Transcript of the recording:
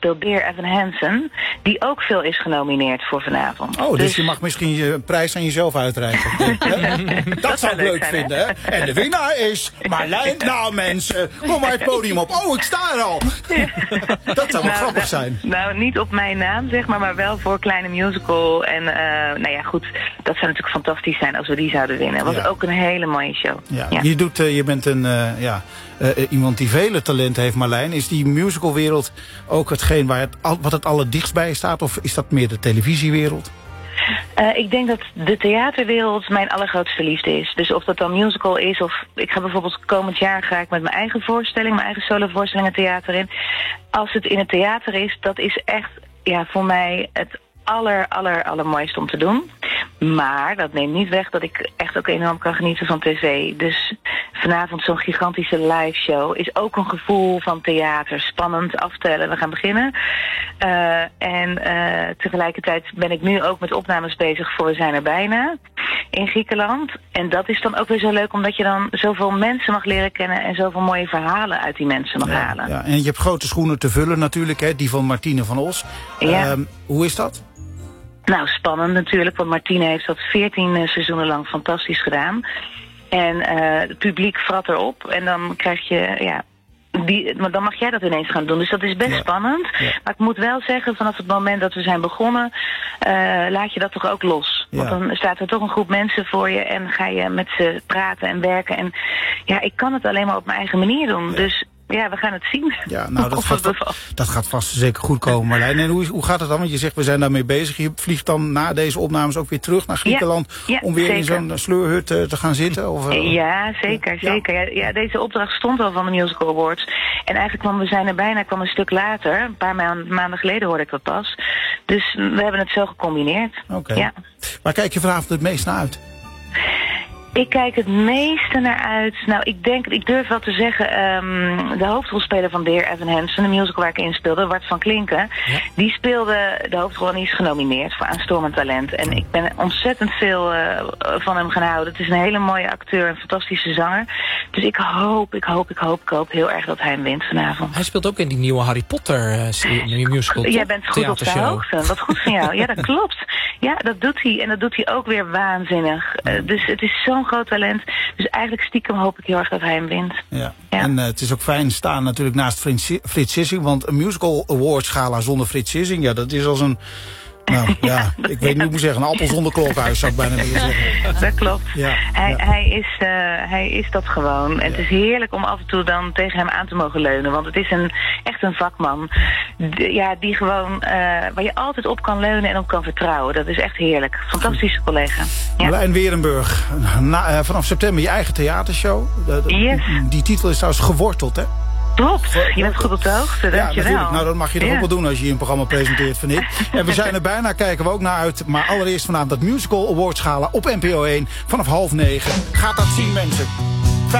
speelt Dear Evan Hansen, die ook veel is genomineerd voor vanavond. Oh, dus je mag misschien je prijs aan jezelf uitreiken. Dat zou ik leuk vinden, hè? En de winnaar is Marlijn. Nou mensen, kom maar het podium op. Oh, ik sta er al. Dat zou wel grappig zijn. Nou, niet op mijn naam, zeg maar wel voor Kleine Musical. En nou ja, goed, dat zou natuurlijk fantastisch zijn als we die zouden winnen. Het was ook een hele mooie show. Ja. Je bent een iemand die vele talenten heeft, Marlijn. Is die musicalwereld ook hetgeen wat het allerdichtst bij staat? Of is dat meer de televisiewereld? Ik denk dat de theaterwereld mijn allergrootste liefde is. Dus of dat dan musical is, of ik ga bijvoorbeeld komend jaar ga ik met mijn eigen voorstelling, mijn eigen solovoorstelling het theater in. Als het in het theater is, dat is echt voor mij het allermooiste om te doen. Maar dat neemt niet weg dat ik echt ook enorm kan genieten van tv. Dus vanavond zo'n gigantische live show is ook een gevoel van theater. Spannend, aftellen, we gaan beginnen. En tegelijkertijd ben ik nu ook met opnames bezig voor We zijn er bijna in Griekenland. En dat is dan ook weer zo leuk, omdat je dan zoveel mensen mag leren kennen en zoveel mooie verhalen uit die mensen mag halen. Ja. En je hebt grote schoenen te vullen natuurlijk, hè? Die van Martine van Os. Ja. Hoe is dat? Nou, spannend natuurlijk, want Martine heeft dat 14 seizoenen lang fantastisch gedaan. En het publiek vrat erop en dan krijg je, maar dan mag jij dat ineens gaan doen. Dus dat is best spannend. Ja. Maar ik moet wel zeggen, vanaf het moment dat we zijn begonnen, laat je dat toch ook los. Want dan staat er toch een groep mensen voor je en ga je met ze praten en werken. En ik kan het alleen maar op mijn eigen manier doen. Ja. Dus ja, we gaan het zien. Ja, nou, dat gaat vast zeker goed komen, Marlijn. En hoe gaat het dan? Want je zegt, we zijn daarmee bezig. Je vliegt dan na deze opnames ook weer terug naar Griekenland om weer in zo'n sleurhut te gaan zitten? Of, ja, zeker. Ja, deze opdracht stond al van de Musical Awards. En eigenlijk kwam We zijn er bijna een stuk later. Een paar maanden geleden hoorde ik dat pas. Dus we hebben het zo gecombineerd. Oké. Ja. Waar kijk je vanavond het meest naar uit? Ik kijk het meeste naar uit. Nou, ik durf wel te zeggen, de hoofdrolspeler van Dear Evan Hansen, de musical waar ik in speelde, Wart van Klinken, die speelde de hoofdrol en die is genomineerd voor Aanstormend Talent. En ik ben ontzettend veel van hem gaan houden. Het is een hele mooie acteur, een fantastische zanger. Dus ik hoop heel erg dat hij hem wint vanavond. Hij speelt ook in die nieuwe Harry Potter musical. Jij bent goed op de hoogte. Wat goed van jou. Ja, dat klopt. Ja, dat doet hij. En dat doet hij ook weer waanzinnig. Dus het is zo'n groot talent. Dus eigenlijk stiekem hoop ik heel erg dat hij hem wint. Ja. En het is ook fijn staan natuurlijk naast Frits Sissing. Want een Musical Awards gala zonder Frits Sissing, dat is als een... Nou ja, ik weet niet hoe ik moet zeggen. Een appel zonder klokhuis zou ik bijna willen zeggen. Dat klopt. Ja. Hij is dat gewoon. En het is heerlijk om af en toe dan tegen hem aan te mogen leunen. Want het is echt een vakman. Die gewoon, waar je altijd op kan leunen en op kan vertrouwen. Dat is echt heerlijk. Fantastische collega. Ja. Marlijn Weerenburg. Vanaf september je eigen theatershow. Yes. Die titel is trouwens Geworteld, hè? Klopt, je bent goed op de hoogte, dankjewel. Ja, natuurlijk. Nou, dat mag je toch ook wel doen als je een programma presenteert, vind ik. En we zijn er bijna, kijken we ook naar uit. Maar allereerst vanavond dat Musical Awards gala op NPO 1 vanaf 20:30. Gaat dat zien, mensen.